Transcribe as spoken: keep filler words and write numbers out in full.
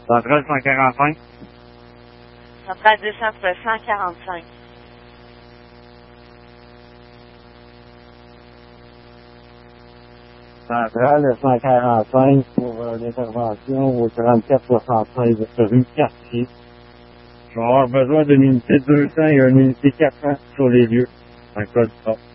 Centrale cent quarante-cinq. Centrale deux cent quarante-cinq. Centrale cent quarante-cinq pour euh, l'intervention au trente-quatre soixante-treize rue Cartier. Je vais avoir besoin d'une unité deux cents et une unité quatre cents sur les lieux, en cas de cas.